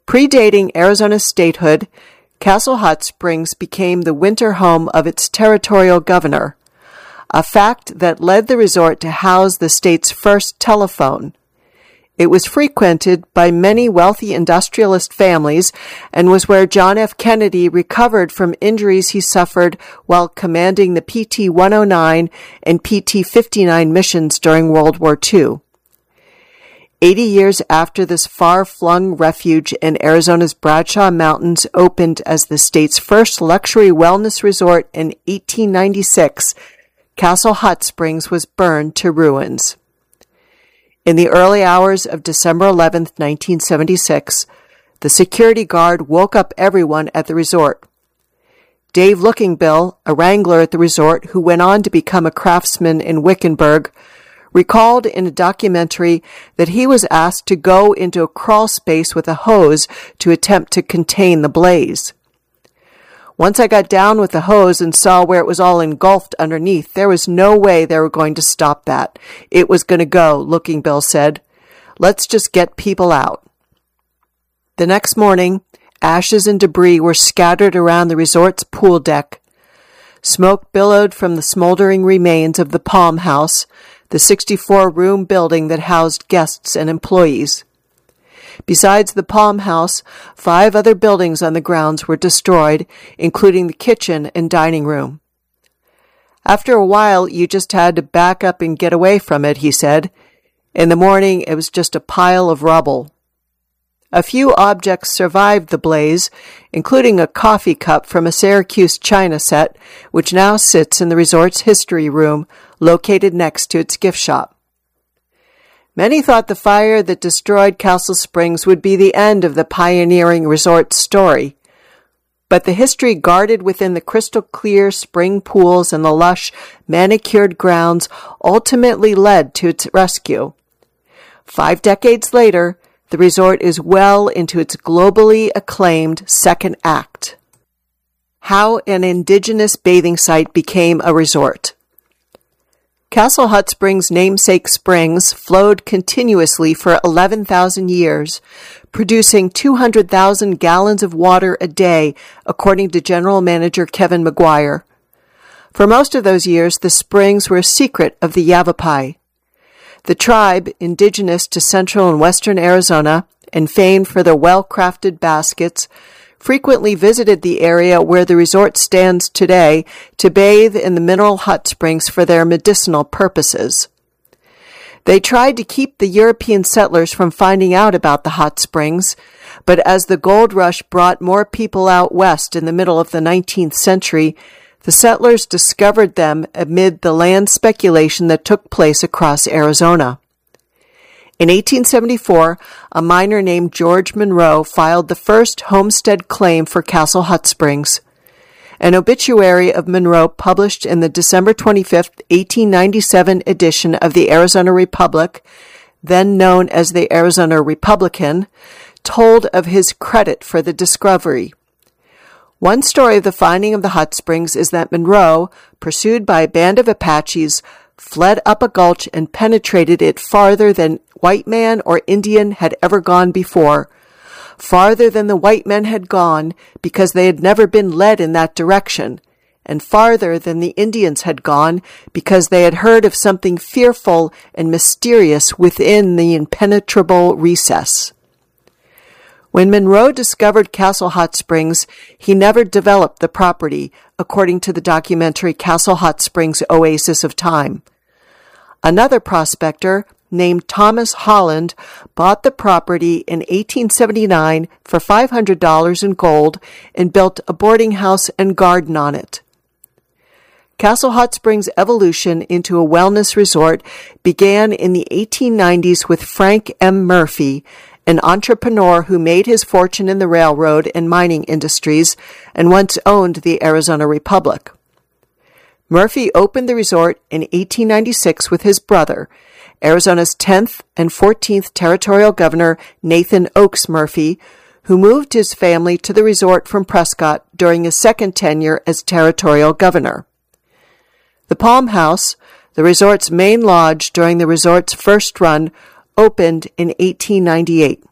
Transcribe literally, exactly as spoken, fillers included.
Predating Arizona's statehood, Castle Hot Springs became the winter home of its territorial governor, a fact that led the resort to house the state's first telephone. It was frequented by many wealthy industrialist families and was where John F. Kennedy recovered from injuries he suffered while commanding the P T one oh nine and P T fifty-nine missions during World War Two. Eighty years after this far-flung refuge in Arizona's Bradshaw Mountains opened as the state's first luxury wellness resort in eighteen ninety-six, Castle Hot Springs was burned to ruins. In the early hours of December eleventh, nineteen seventy-six, the security guard woke up everyone at the resort. Dave Lookingbill, a wrangler at the resort who went on to become a craftsman in Wickenburg, recalled in a documentary that he was asked to go into a crawl space with a hose to attempt to contain the blaze. Once I got down with the hose and saw where it was all engulfed underneath, there was no way they were going to stop that. It was going to go, Lookingbill said. Let's just get people out. The next morning, ashes and debris were scattered around the resort's pool deck. Smoke billowed from the smoldering remains of the Palm House, the sixty-four room building that housed guests and employees. Besides the Palm House, five other buildings on the grounds were destroyed, including the kitchen and dining room. After a while, you just had to back up and get away from it, he said. In the morning, it was just a pile of rubble. A few objects survived the blaze, including a coffee cup from a Syracuse china set, which now sits in the resort's history room, located next to its gift shop. Many thought the fire that destroyed Castle Springs would be the end of the pioneering resort story. But the history guarded within the crystal-clear spring pools and the lush, manicured grounds ultimately led to its rescue. Five decades later, the resort is well into its globally acclaimed second act. How an indigenous bathing site became a resort. Castle Hot Springs' namesake springs flowed continuously for eleven thousand years, producing two hundred thousand gallons of water a day, according to General Manager Kevin McGuire. For most of those years, the springs were a secret of the Yavapai. The tribe, indigenous to central and western Arizona and famed for their well-crafted baskets, frequently visited the area where the resort stands today to bathe in the mineral hot springs for their medicinal purposes. They tried to keep the European settlers from finding out about the hot springs, but as the gold rush brought more people out west in the middle of the nineteenth century, the settlers discovered them amid the land speculation that took place across Arizona. In eighteen seventy-four, a miner named George Monroe filed the first homestead claim for Castle Hot Springs. An obituary of Monroe published in the December twenty-fifth, eighteen ninety-seven edition of the Arizona Republic, then known as the Arizona Republican, told of his credit for the discovery. One story of the finding of the hot springs is that Monroe, pursued by a band of Apaches, fled up a gulch and penetrated it farther than white man or Indian had ever gone before, farther than the white men had gone because they had never been led in that direction, and farther than the Indians had gone because they had heard of something fearful and mysterious within the impenetrable recess. When Monroe discovered Castle Hot Springs, he never developed the property, according to the documentary Castle Hot Springs Oasis of Time. Another prospector, named Thomas Holland, bought the property in eighteen seventy-nine for five hundred dollars in gold and built a boarding house and garden on it. Castle Hot Springs' evolution into a wellness resort began in the eighteen nineties with Frank M. Murphy, an entrepreneur who made his fortune in the railroad and mining industries and once owned the Arizona Republic. Murphy opened the resort in eighteen ninety-six with his brother, Arizona's tenth and fourteenth Territorial Governor Nathan Oakes Murphy, who moved his family to the resort from Prescott during his second tenure as Territorial Governor. The Palm House, the resort's main lodge during the resort's first run, opened in eighteen ninety-eight.